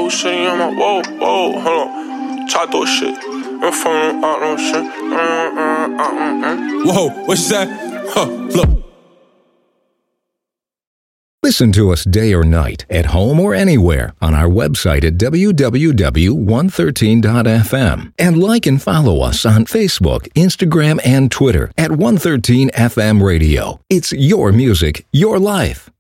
whole city on my whoa, hold on. Chato shit. I'm from shit. Whoa, what you say? Look. Listen to us day or night, at home or anywhere, on our website at www.113.fm. And like and follow us on Facebook, Instagram, and Twitter at 113 FM Radio. It's your music, your life.